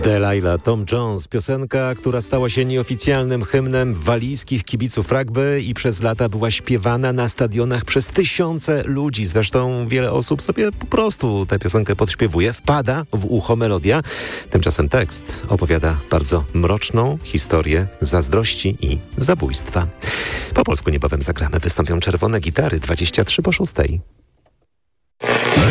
Delilah, Tom Jones, piosenka, która stała się nieoficjalnym hymnem walijskich kibiców rugby i przez lata była śpiewana na stadionach przez tysiące ludzi. Zresztą wiele osób sobie po prostu tę piosenkę podśpiewuje, wpada w ucho melodia. Tymczasem tekst opowiada bardzo mroczną historię zazdrości i zabójstwa. Po polsku niebawem zagramy. Wystąpią Czerwone Gitary 23 po 6.